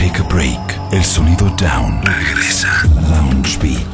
Take a Break. El sonido down regresa. Lounge Beat.